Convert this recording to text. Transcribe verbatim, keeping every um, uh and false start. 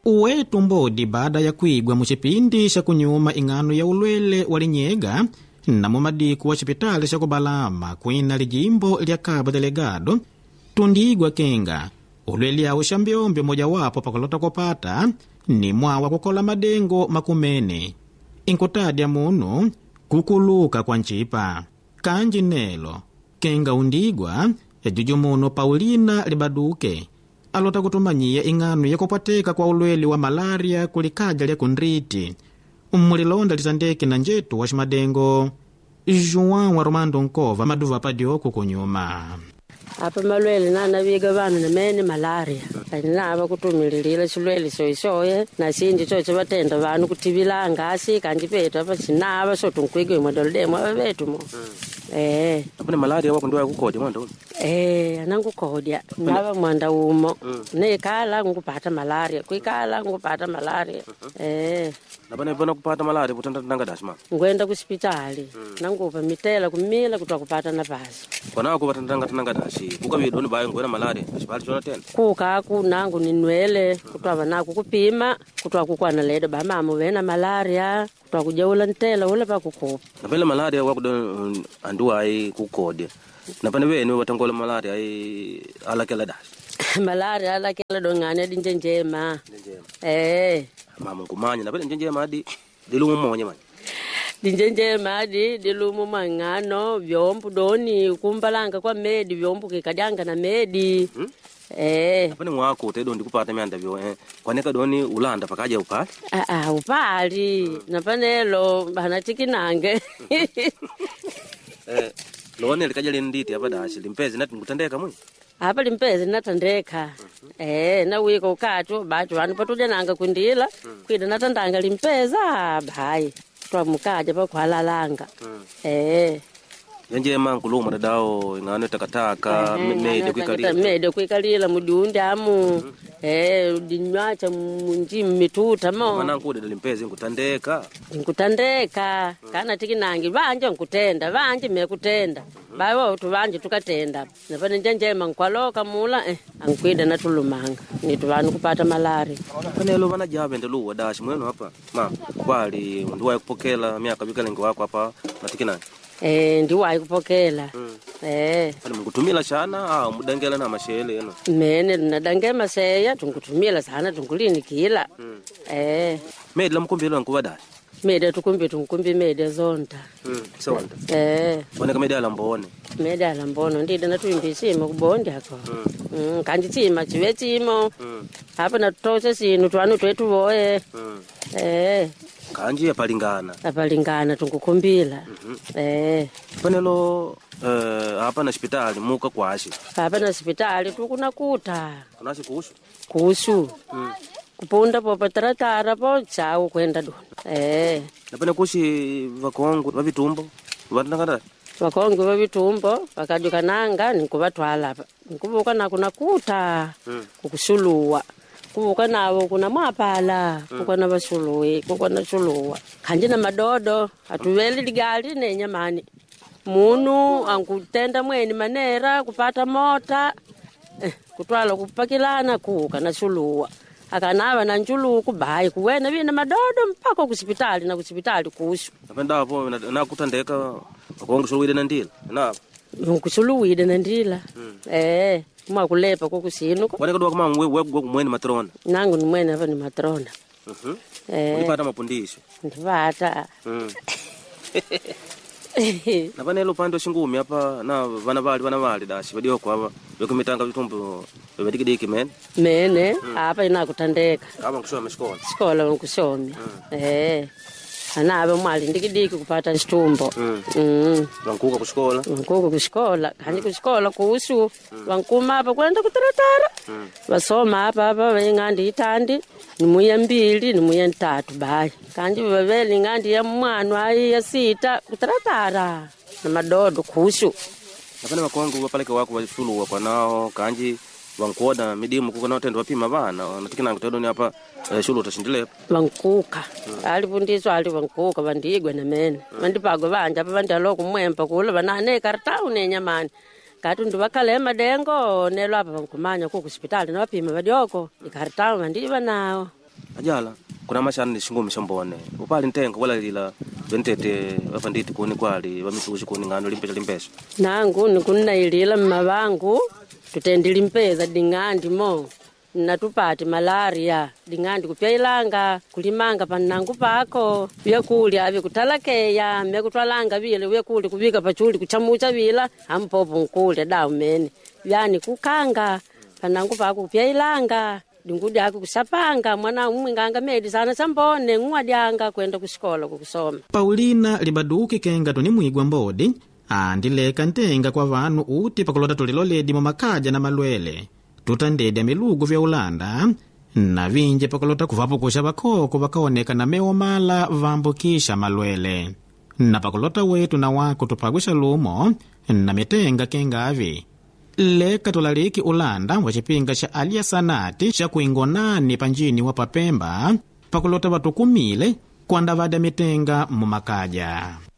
Uwetu mbodi baada ya kuigwa muchipindi cha kunyuma ing'ano ya ulwele walinyega na mumadiku wa chipitali cha kubalama kwina lijimbo lya Cabo Delegado tundigwa kenga ulwele au shambiombyo moja wapo pakulota kupata ni mwawa kukola madengo makumene inkutadya munu kukuluka kwa nchipa kanji nelo kenga undigwa ya juju muno Paulina Libaduke alota kutumanyia ing'ano ya kupateka kwa ulwele wa malaria kulikaja lya kundriti umulilonda litandeke na njetu wa shimadengo Juan wa Romando Nkova maduva padioku kunyuma. Apa malwele nana viga vanu na mene malaria na ava kutumililila chilwele soisoye na sindi choche vatenda vanu kutivila ngasi kanji petu apa sinava so tunkwigwe mwadolodemo ava vetu mo. Eh. Apane malaria wako ndoya kukodya mwanda umo? Eh, anangu kodya. Nava mwanda umo. Mm. Ne kala ngupata malaria. Kuikala ngupata malaria. Uh-huh. Eh. Napane vana kupata malaria kutanda tanga dashima? Ngwenda kuspitali. Mm. Nangupa mitela kumila kutua kupata nafasi. Kwa nao kupata tanga tanga dashi? Kuka vidoni bayo ngwena malaria. Ashipali chona tena? Kuka aku nangu ninwele. Kutua vanaku kupima. Kutua kukwana ledo bama muwena malaria. Kutua kujaula ntela ule pa kukupa. Napele malaria wako do andu ai kukodya. Napane wenu watangola malaria ai alakela dashi? Malaria alakela do ngane di njenjema. Njenjema? Eh. Mama nkumanya napele njenjema adi dilumu mmonye mani? Dinjenjema adi dilumu mangano vyombu doni kumbalanga kwa medi vyombu kikadanga na medi. Hmm? Eh. Napane mwako utedo ndikupata mianda vyo eh. Kwaneka doni ulanda pakaja upali? Ah ah upali. Hmm. Napane lo banatiki nange. Eh. Lone likaja linditi hapa dashi limpezi nati ngutandeka mwe? Hapa limpezi natandeka. Uh-huh. Eh na wiko ukatu bacho vanu patuja nanga kundila uh-huh. Kwida natandanga limpeza bhayi twa mukaja pa kwalalanga. Uh-huh. Eh Njema nkuluma dadao ingano takataka mede kwikalila mede kwikalila mudundi amu. Uh-huh. Eh dinywacha munji mituta mo mana nkude limpezi ngutandeka ngutandeka. Uh-huh. Kana tiki nangi banje ngutenda banje mekutenda. Uh-huh. Bayo tuvanje tukatenda napane njenjema nkwaloka mula eh ankwida natulumanga nitu vanu kupata malaria. Panelo vana jabe ndeluwa dashi mwenu hapa ma kwali ndiwaye kupokela miaka bikalengi wako hapa natiki nani? Eh ndiwaye kupokela. Mm. Eh pani mkutumila sana ah mudangela na mashele eno mene nadange maseya tungutumila sana tungulini kila. Mm. Eh mede la mkumbilo nkuwa dashi? Mede tukumbi tunkumbi mede zonda. Mm, zonda. Eh. Boneka mede ala mbone. Mede ala mbono ndide natuimbisima kubondi ako. Mm. Mm, kanji chima chiwetimo. Mm. Hapa natosha sinu twanu twetu voe. Mm. Eh. Kanji yapalingana. Yapalingana tungukumbila. Mm-hmm. Eh. Panelo eh hapa na hospitali muka kwashi. Hapa na hospitali tukuna kuta. Kunashi kuhusu? Kuhusu. Mm. Kupunda popa taratara po chao kwenda do. Eh. Napenda kushi vakongo vavitumbo. Vatangada. Vakongo vavitumbo vakajuka nanga nikuvatwala hapa. Nikuvuka na kuna kuta. Mm. Kukusuluwa. Kuvuka navo kuna mwapala. Mm. Kuka na vasuluwe. Kuka na suluwa. Kanji na madodo. Atuweli ligali ne nyamani. Munu angutenda mweni manera kupata mota. Eh, kutwala kupakilana kuka na suluwa. Akanava na njulu kubayi kuwena vina madodo mpaka kusipitali na kusipitali kuhusu. Napenda hapo na kutandeka wakongo suluwide na ndila. Na kusuluwide na ndila. Mm. Eh, mwa kulepa kukusinu. Waneka dwa kama wewe wewe mweni matrona. Nangu ni mweni hapa ni matrona. Mhm. Uh-huh. Eh. Ulipata mapundisho. Ndipata. Mm. Na bana elo pando shingumi hapa na vana vali vana vali dashi vadio kwa hapa yokumitanga vitumbo vedikidiki men mene hapa mm. Ina kutandeka hapa kusoma shikola shikola nkusoma. Mm. Eh ana aba mwali ndikidiki kupata shitumbo. Mm. Mm. Wankuka kushikola wankuka kushikola kanji kushikola kuhusu. Mm. Wankuma hapa kwenda kutaratara. Mm. Wasoma hapa hapa ngandi itandi ni muya mbili ni muya ntatu bayi kanji vaveli ngandi ya mwana ai ya sita kutaratara na madodo kuhusu. Napana wakongo wapaleke wako wasulu kwa nao kanji wankuoda midimu kuko na tendo wapima bana natikina kutedo ni hapa eh, shulu utashindile wankuka. Mm. Alifundiswa ali wankuka vandigwe na mene. Mm. Vandipago vanja hapa vandalo kumwempa kule vanane kartau ne nyamani katu ndivakale madengo nelo hapa vankumanya ku hospitali na wapima vadioko ikartau vandiva nao. ajala kuna mashani shingumi shambone upali ntenga wala lila ventete vafanditi kuni kwali vamitushi kuni ngano limpesha limpesha nangu nikunna ilila mmavangu tutendi limpeza dingandi mo natupati malaria dingandi kupya ilanga kulimanga panangu pako vyakulya vikutalakeya mekutwalanga vile vyakuli kuvika pachuli kuchamucha vila ampopo nkulya daumene vyani kukanga panangu pako kupya ilanga dingudi yako kusapanga mwana umwinganga medi sana sambone ngwadyanga kwenda kusikola kukusoma. Paulina Libaduki kenga tuni mwigwa mbodi andileka ntenga kwa vanu uti pakulota tuliloledi mumakaja na malwele tutandede milugu vya ulanda na vinje pakulota kuvapo kusha bakoko bakaoneka na meo mala vambukisha malwele na pakulota wetu na wako tupagwisha lumo na mitenga kengavi leka tulaliki ulanda wachipinga cha alia sanati cha kuingonani panjini wa papemba pakulota watukumile kwanda vada mitenga mumakaja.